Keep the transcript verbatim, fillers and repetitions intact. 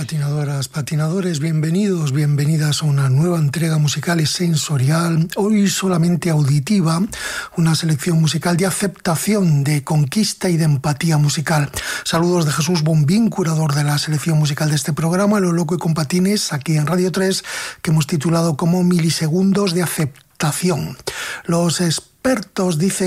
Patinadoras, patinadores, bienvenidos, bienvenidas a una nueva entrega musical y sensorial, hoy solamente auditiva, una selección musical de aceptación, de conquista y de empatía musical. Saludos de Jesús Bombín, curador de la selección musical de este programa, Lo Loco y con Patines, aquí en Radio tres, que hemos titulado como Milisegundos de Aceptación. Los expertos dicen